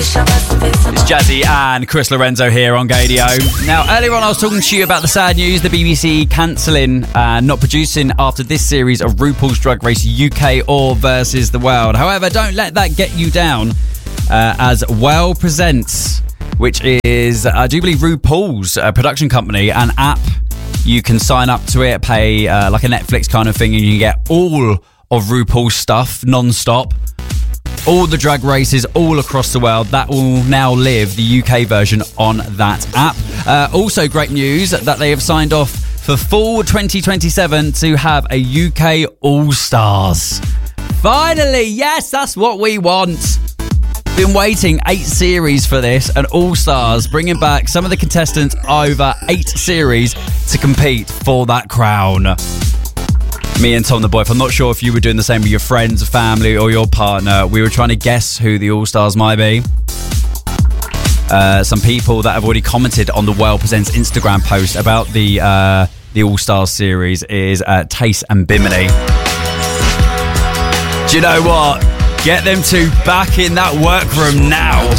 It's Jazzy and Chris Lorenzo here on Gadio. Now, earlier on I was talking to you about the sad news, the BBC cancelling and not producing after this series of RuPaul's Drag Race UK or versus the World. However, don't let that get you down, as Well Presents, which is, I do believe, RuPaul's production company, an app. You can sign up to it, pay like a Netflix kind of thing, and you can get all of RuPaul's stuff non-stop. All the drag races all across the world, that will now live, the UK version, on that app. Also great news that they have signed off for fall 2027 to have a UK All-Stars. Finally, yes, that's what we want. Been waiting 8 series for this, and All-Stars bringing back some of the contestants over 8 series to compete for that crown. Me and Tom the Boy, I'm not sure if you were doing the same with your friends, family or your partner. We were trying to guess who the All-Stars might be. Some people that have already commented on the Well Presents Instagram post about the All-Stars series is Tace and Bimini. Do you know what? Get them two back in that workroom now.